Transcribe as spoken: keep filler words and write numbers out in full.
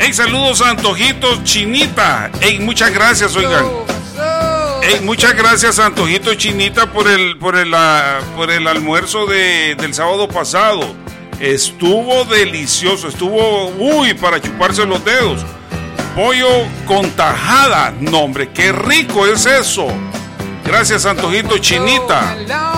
Hey, saludos a Antojito Chinita. Hey, muchas gracias, oigan. Hey, muchas gracias a Antojito Chinita por el, por el, uh, por el almuerzo de, del sábado pasado. Estuvo delicioso, estuvo, uy, para chuparse los dedos. Pollo con tajada, no hombre, qué rico es eso. Gracias, Antojito Chinita.